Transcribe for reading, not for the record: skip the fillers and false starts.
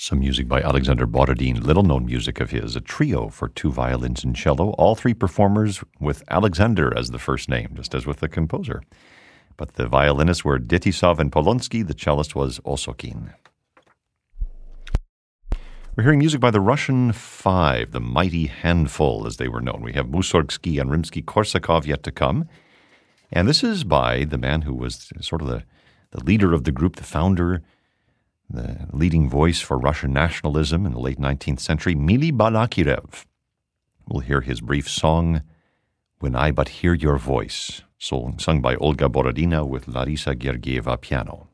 Some music by Alexander Borodin, little-known music of his, a trio for two violins and cello, all three performers with Alexander as the first name, just as with the composer. But the violinists were Detisov and Polonsky, the cellist was Osokin. We're hearing music by the Russian Five, the Mighty Handful, as they were known. We have Mussorgsky and Rimsky-Korsakov yet to come. And this is by the man who was sort of the leader of the group, the founder, the leading voice for Russian nationalism in the late 19th century, Mily Balakirev. We'll hear his brief song, When I But Hear Your Voice, sung by Olga Borodina with Larisa Gergieva piano.